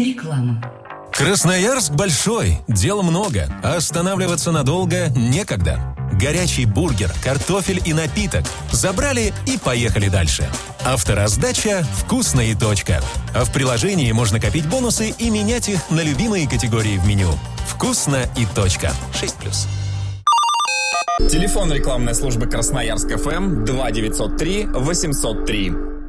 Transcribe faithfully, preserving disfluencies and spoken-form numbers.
Реклама. Красноярск большой, дел много, а останавливаться надолго некогда. Горячий бургер, картофель и напиток. Забрали и поехали дальше. Автораздача «Вкусно и точка». А в приложении можно копить бонусы и менять их на любимые категории в меню. «Вкусно и точка». шесть плюс. Телефон рекламной службы Красноярск ФМ два девятьсот три восемьсот три.